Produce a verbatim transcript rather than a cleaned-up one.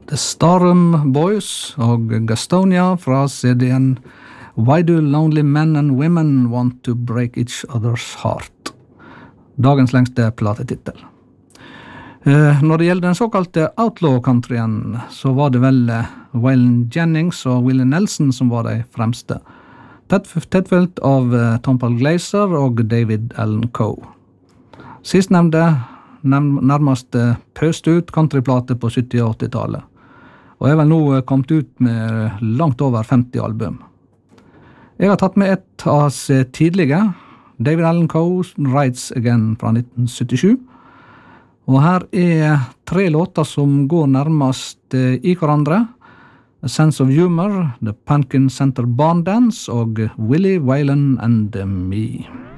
The Starum Boys og Gastonia fra C D-en Why Do Lonely Men and Women Want to Break Each Other's Heart? Dagens lengste platetittel. Uh, når det gjelder den såkalte outlaw-countryen, så var det vel uh, Waylon Jennings og Willie Nelson som var de fremste. Tettfølt av uh, Tom Paul Glaser og David Allan Coe. Sistnevnte nærmest uh, pøst ut countryplate på sytti- og åtti-tallet. Og er vel nå uh, kommet ut med langt over femti album. Jeg har tatt med et av hans tidlige, David Allan Coe, Rides Again fra nitten syttisju. Og her er tre låter som går nærmest i hverandre. A Sense of Humor, The Pumpkin Center Barn Dance og Willie, Waylon and Me.